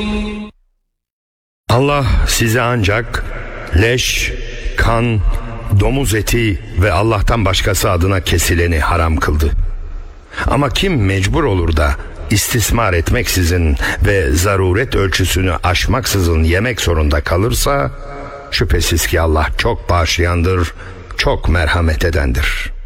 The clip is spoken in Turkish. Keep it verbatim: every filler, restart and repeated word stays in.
Allah size ancak leş, kan, domuz eti ve Allah'tan başkası adına kesileni haram kıldı. Ama kim mecbur olur da istismar etmeksizin ve zaruret ölçüsünü aşmaksızın yemek zorunda kalırsa, şüphesiz ki Allah çok bağışlayandır, çok merhamet edendir.